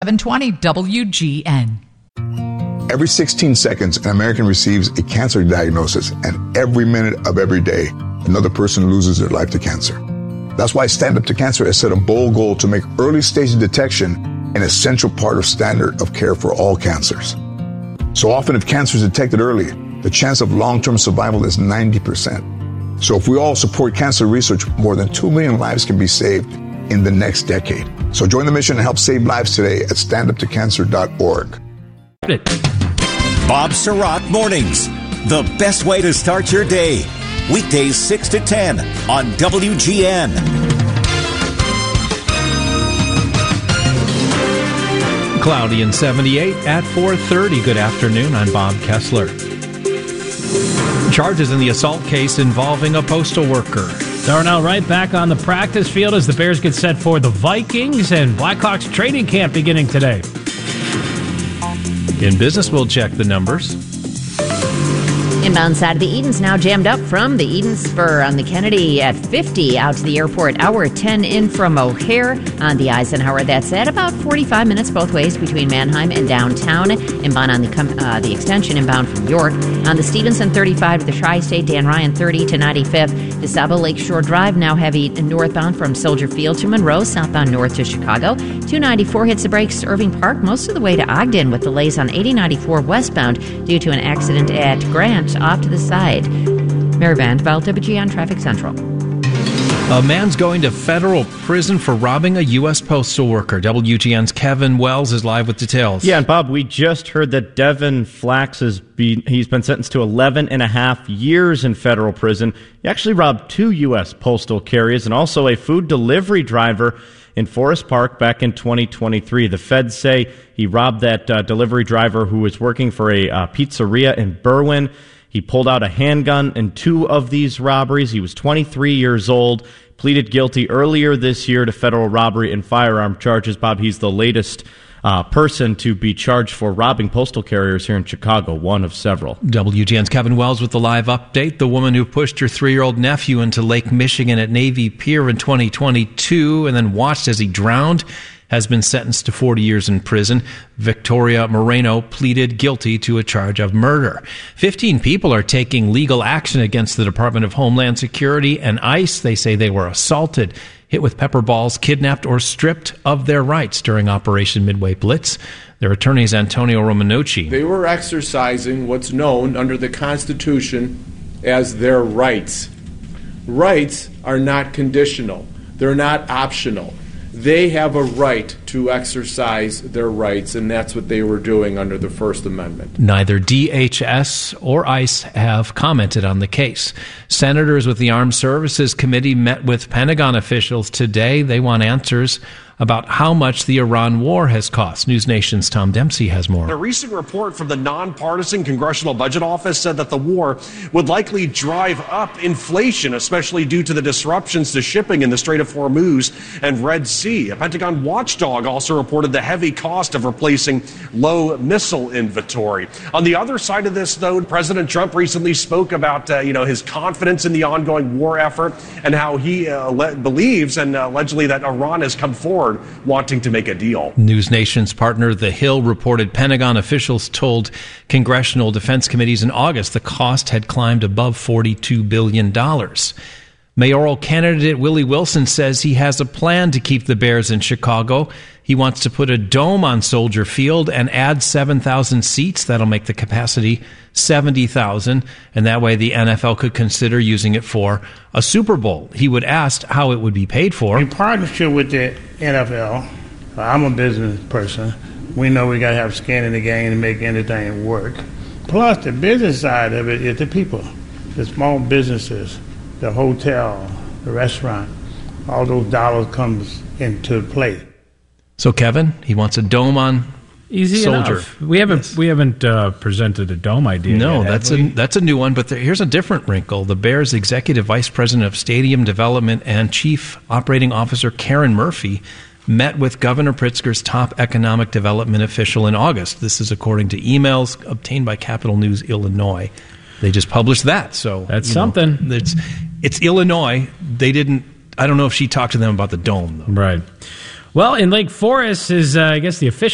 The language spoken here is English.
720 WGN. Every 16 seconds, an American receives a cancer diagnosis, and every minute of every day, another person loses their life to cancer. That's why Stand Up to Cancer has set a bold goal to make early stage detection an essential part of standard of care for all cancers. So often, if cancer is detected early, the chance of long-term survival is 90%. So if we all support cancer research, more than 2 million lives can be saved in the next decade. So join the mission and help save lives today at standuptocancer.org. Bob Surratt Mornings, the best way to start your day. Weekdays 6 to 10 on WGN. Cloudy and 78 at 4:30. Good afternoon. I'm Bob Kessler. Charges in the assault case involving a postal worker. Darnell Wright back on the practice field as the Bears get set for the Vikings, and Blackhawks training camp beginning today. In business, we'll check the numbers. Inbound side of the Edens now jammed up from the Eden Spur on the Kennedy at 50 out to the airport. Hour 10 in from O'Hare on the Eisenhower. That's at about 45 minutes both ways between Mannheim and downtown. Inbound on the extension inbound from York. On the Stevenson 35 to the Tri-State, Dan Ryan 30 to 95th. DeSable Lakeshore Drive now heavy northbound from Soldier Field to Monroe, southbound north to Chicago. 294 hits the brakes to Irving Park most of the way to Ogden with delays on 8094 westbound due to an accident at Grant off to the side. Mary Vanderbilt, WGN Traffic Central. A man's going to federal prison for robbing a U.S. postal worker. WGN's Kevin Wells is live with details. Yeah, and Bob, we just heard that Devin Flax he's been sentenced to 11 and a half years in federal prison. He actually robbed 2 U.S. postal carriers and also a food delivery driver in Forest Park back in 2023. The feds say he robbed that delivery driver who was working for a pizzeria in Berwyn. He pulled out a handgun in 2 of these robberies. He was 23 years old, pleaded guilty earlier this year to federal robbery and firearm charges. Bob, he's the latest person to be charged for robbing postal carriers here in Chicago, one of several. WGN's Kevin Wells with the live update. The woman who pushed her 3-year-old nephew into Lake Michigan at Navy Pier in 2022 and then watched as he drowned has been sentenced to 40 years in prison. Victoria Moreno pleaded guilty to a charge of murder. 15 people are taking legal action against the Department of Homeland Security and ICE. They say they were assaulted, hit with pepper balls, kidnapped, or stripped of their rights during Operation Midway Blitz. Their attorney is Antonio Romanucci. They were exercising what's known under the Constitution as their rights. Rights are not conditional. They're not optional. They have a right to exercise their rights, and that's what they were doing under the First Amendment. Neither DHS or ICE have commented on the case. Senators with the Armed Services Committee met with Pentagon officials today. They want answers about how much the Iran war has cost. News Nation's Tom Dempsey has more. A recent report from the nonpartisan Congressional Budget Office said that the war would likely drive up inflation, especially due to the disruptions to shipping in the Strait of Hormuz and Red Sea. A Pentagon watchdog also reported the heavy cost of replacing low missile inventory. On the other side of this, though, President Trump recently spoke about his confidence in the ongoing war effort and how he believes and allegedly that Iran has come forward wanting to make a deal. News Nation's partner The Hill reported Pentagon officials told congressional defense committees in August the cost had climbed above $42 billion. Mayoral candidate Willie Wilson says he has a plan to keep the Bears in Chicago. He wants to put a dome on Soldier Field and add 7,000 seats. That'll make the capacity 70,000, and that way the NFL could consider using it for a Super Bowl. He would ask how it would be paid for. In partnership with the NFL, I'm a business person. We know we got to have skin in the game to make anything work. Plus, the business side of it is the people, the small businesses, the hotel, the restaurant. All those dollars comes into play. So, Kevin, he wants a dome on Easy Soldier. Enough. We haven't presented a dome idea. No, yet, that's a new one. But here's a different wrinkle. The Bears' executive vice president of stadium development and chief operating officer Karen Murphy met with Governor Pritzker's top economic development official in August. This is according to emails obtained by Capital News Illinois. They just published that, so that's something. It's Illinois. They didn't. I don't know if she talked to them about the dome, though. Right. Well, in Lake Forest is, I guess, the official